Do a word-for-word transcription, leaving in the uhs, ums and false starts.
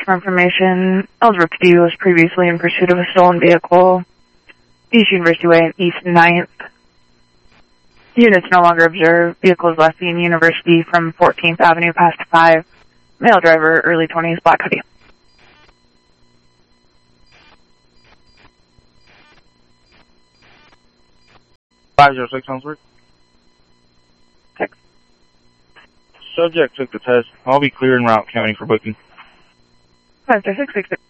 customer information. Ellsworth P D was previously in pursuit of a stolen vehicle. East University Way and East ninth. Units no longer observed. Vehicles left the University from fourteenth Avenue past five. Male driver, early twenties, black hoodie. five zero six Helmsburg. Six. Subject took the test. I'll be clear en route, county for booking. five zero six six six.